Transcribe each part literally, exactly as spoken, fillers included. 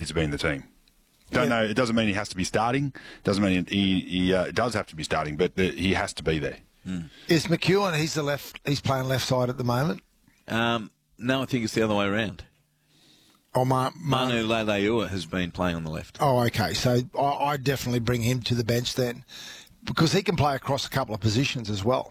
to be in the team. Don't yeah. know. It doesn't mean he has to be starting. Doesn't mean he, he uh, does have to be starting, but the, he has to be there. Mm. Is McEwen? He's the left. He's playing left side at the moment. Um, no, I think it's the other way around. Oh, Ma- Ma- Manu Leilua has been playing on the left. Oh, okay. So I, I definitely bring him to the bench then, because he can play across a couple of positions as well.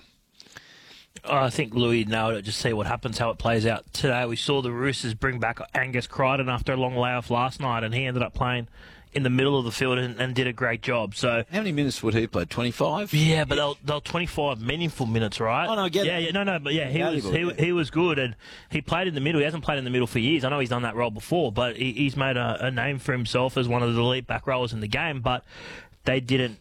I think Louis nailed it. Just see what happens, how it plays out today. We saw the Roosters bring back Angus Crichton after a long layoff last night, and he ended up playing in the middle of the field and, and did a great job. So how many minutes would he play? twenty-five? Yeah, but they'll, they'll twenty-five meaningful minutes, right? Oh, no, I get yeah, it. Yeah, no, no, but yeah, he was he, he was good, and he played in the middle. He hasn't played in the middle for years. I know he's done that role before, but he, he's made a, a name for himself as one of the elite back rowers in the game. But they didn't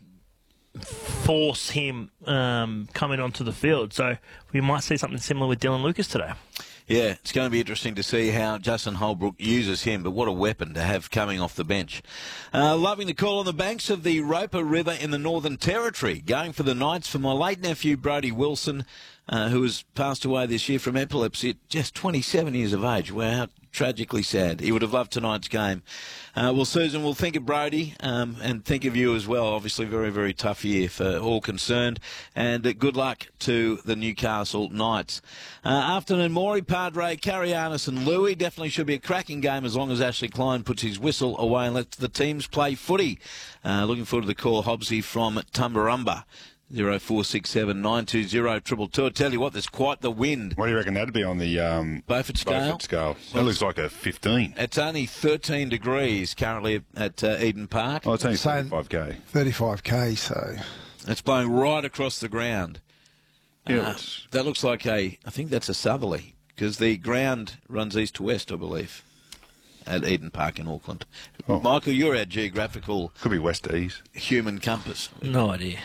force him um, coming onto the field, so we might see something similar with Dylan Lucas today. Yeah, it's going to be interesting to see how Justin Holbrook uses him, but what a weapon to have coming off the bench. Uh, loving the call on the banks of the Roper River in the Northern Territory. Going for the Knights for my late nephew, Brodie Wilson, uh, who has passed away this year from epilepsy at just twenty-seven years of age. Wow, tragically sad. He would have loved tonight's game. Uh, well, Susan, we'll think of Brodie um, and think of you as well. Obviously, very, very tough year for all concerned. And uh, good luck to the Newcastle Knights. Uh, afternoon, Maury, Padre, Carianis and Louis. Definitely should be a cracking game as long as Ashley Klein puts his whistle away and lets the teams play footy. Uh, looking forward to the call, Hobbsy from Tumbarumba. zero four six seven nine two zero triple two. I tell you what, there's quite the wind. What do you reckon that'd be on the um, Beaufort scale? Beaufort scale. That looks like a fifteen. It's only thirteen degrees currently at uh, Eden Park. Oh, it's only thirty-five K. thirty-five K, so... It's blowing right across the ground. Yeah, uh, that looks like a... I think that's a southerly, because the ground runs east to west, I believe, at Eden Park in Auckland. Oh. Michael, you're our geographical... Could be west to east. Human compass. No idea.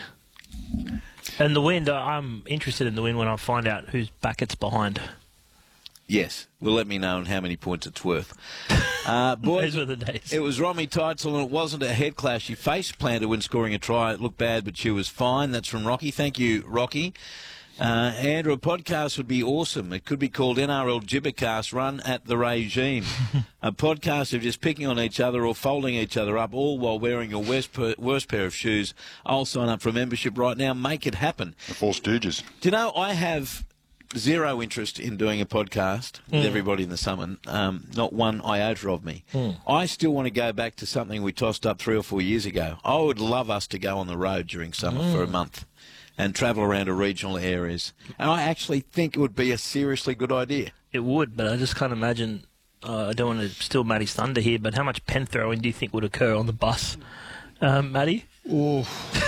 And the wind, I'm interested in the wind when I find out whose back it's behind. Yes, well, let me know on how many points it's worth. Uh, boys, Those were the days. It was Romy Teitzel, and it wasn't a head clash. She face planted when scoring a try. It looked bad, but she was fine. That's from Rocky. Thank you, Rocky. Uh, Andrew, a podcast would be awesome. It could be called N R L Gibbercast, Run at the Regime. A podcast of just picking on each other or folding each other up, all while wearing your worst, per, worst pair of shoes. I'll sign up for a membership right now. Make it happen. The Four Stooges. Do you know, I have zero interest in doing a podcast with mm. everybody in the summer, um, not one iota of me. Mm. I still want to go back to something we tossed up three or four years ago. I would love us to go on the road during summer mm. for a month and travel around to regional areas. And I actually think it would be a seriously good idea. It would, but I just can't imagine, uh, I don't want to steal Matty's thunder here, but how much pen throwing do you think would occur on the bus, um, Matty? Oh.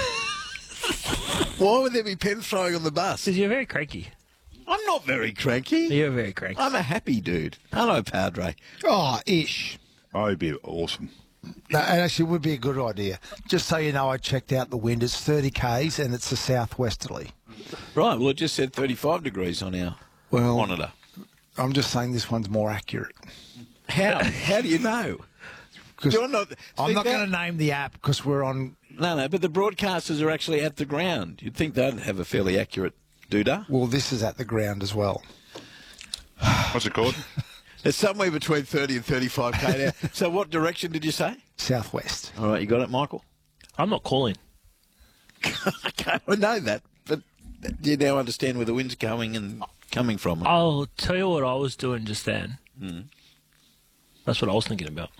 Why would there be pen throwing on the bus? Because you're very cranky. I'm not very cranky. You're very cranky. I'm a happy dude. Hello, Padre. Oh, ish. Oh, it'd be awesome. No, it actually would be a good idea. Just so you know, I checked out the wind. It's thirty Ks and it's a southwesterly. Right, well, it just said thirty-five degrees on our well, monitor. I'm just saying this one's more accurate. How? How do you know? Because You're not, I'm not that, going to name the app because we're on... No, no, but the broadcasters are actually at the ground. You'd think they'd have a fairly accurate doodah. Well, this is at the ground as well. What's it called? It's somewhere between thirty and thirty-five K now. So what direction did you say? Southwest. All right, you got it, Michael? I'm not calling. Okay, I know that, but do you now understand where the wind's going and coming from? I'll tell you what I was doing just then. Mm. That's what I was thinking about.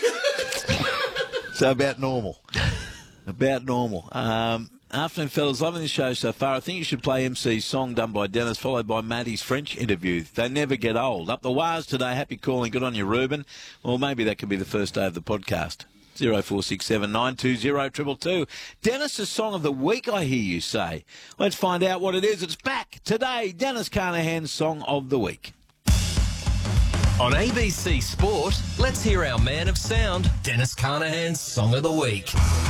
So about normal. About normal. Um, afternoon, fellas. Loving the show so far. I think you should play M C's song done by Dennis, followed by Matty's French interview. They never get old. Up the wires today. Happy calling. Good on you, Ruben. Well, maybe that could be the first day of the podcast. zero four six seven nine two zero triple two. Dennis's song of the week, I hear you say. Let's find out what it is. It's back today. Dennis Carnahan's song of the week. On A B C Sport, let's hear our man of sound, Dennis Carnahan's song of the week.